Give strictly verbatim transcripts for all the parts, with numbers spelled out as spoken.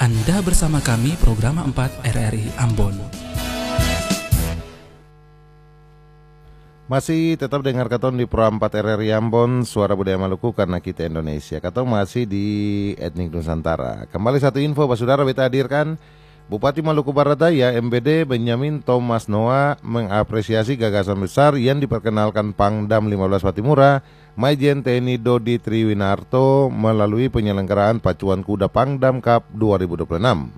Anda bersama kami program empat R R I Ambon. Masih tetap dengar Katon di Pro empat R R I Ambon, Suara Budaya Maluku karena kita Indonesia. Katon masih di Etnik Nusantara. Kembali satu info, Pak Saudara, beta hadirkan Bupati Maluku Barat Daya M B D Benyamin Thomas Noah mengapresiasi gagasan besar yang diperkenalkan Pangdam lima belas Patimura, Majen T N I Dodi Triwinarto melalui penyelenggaraan Pacuan Kuda Pangdam Cup dua ribu dua puluh enam.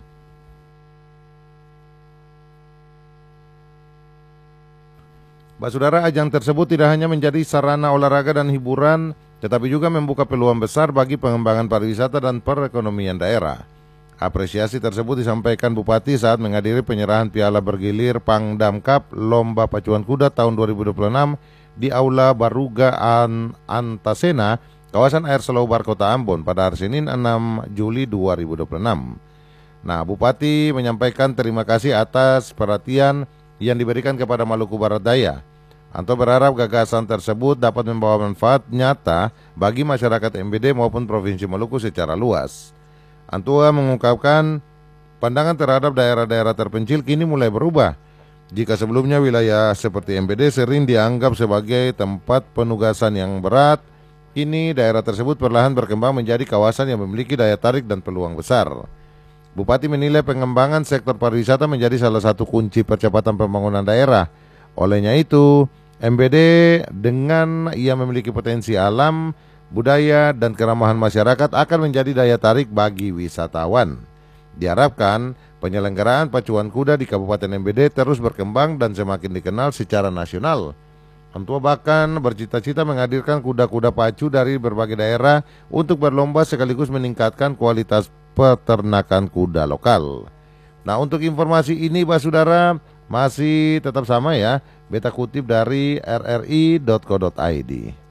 Pak Saudara, ajang tersebut tidak hanya menjadi sarana olahraga dan hiburan, tetapi juga membuka peluang besar bagi pengembangan pariwisata dan perekonomian daerah. Apresiasi tersebut disampaikan Bupati saat menghadiri penyerahan piala bergilir Pangdam Cup Lomba Pacuan Kuda tahun dua ribu dua puluh enam di Aula Baruga An Antasena, kawasan Air Selaubar Kota Ambon pada hari Senin enam Juli dua ribu dua puluh enam. Nah, Bupati menyampaikan terima kasih atas perhatian yang diberikan kepada Maluku Barat Daya. Anto berharap gagasan tersebut dapat membawa manfaat nyata bagi masyarakat M B D maupun Provinsi Maluku secara luas. Antua mengungkapkan pandangan terhadap daerah-daerah terpencil kini mulai berubah. Jika sebelumnya wilayah seperti M B D sering dianggap sebagai tempat penugasan yang berat, kini daerah tersebut perlahan berkembang menjadi kawasan yang memiliki daya tarik dan peluang besar. Bupati menilai pengembangan sektor pariwisata menjadi salah satu kunci percepatan pembangunan daerah. Olehnya itu, M B D dengan ia memiliki potensi alam, budaya, dan keramahan masyarakat akan menjadi daya tarik bagi wisatawan. Diharapkan penyelenggaraan pacuan kuda di Kabupaten M B D terus berkembang dan semakin dikenal secara nasional. Antua bahkan bercita-cita menghadirkan kuda-kuda pacu dari berbagai daerah untuk berlomba sekaligus meningkatkan kualitas peternakan kuda lokal. Nah, untuk informasi ini, Pak Saudara, masih tetap sama ya, beta kutip dari r r i dot co dot i d.